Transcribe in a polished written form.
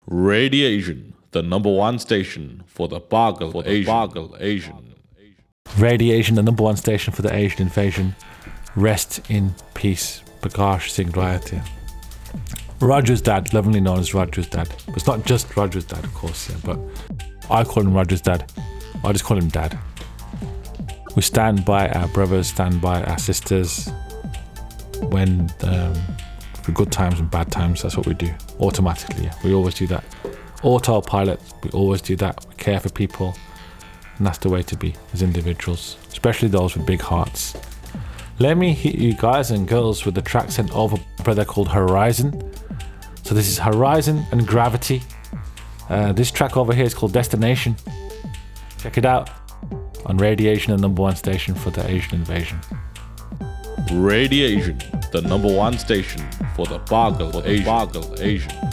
Radiation, the number one station for the Bargle Asian. Radiation, the number one station for the Asian invasion. Rest in peace, Prakash Singh Raitia. Raju's dad, lovingly known as Raju's dad. But it's not just Raju's dad, of course, yeah, but I call him Raju's dad. I just call him dad. We stand by our brothers, stand by our sisters when for good times and bad times. That's what we do automatically. Yeah. We always do that. Autopilot. We always do that. We care for people, and that's the way to be as individuals, especially those with big hearts. Let me hit you guys and girls with the track sent over by a brother called Horizon. So this is Horizon and Gravity. This track over here is called Destination. Check it out on Radiation, the number one station for the Asian invasion. Radiation, the number one station for the Bargle Asian.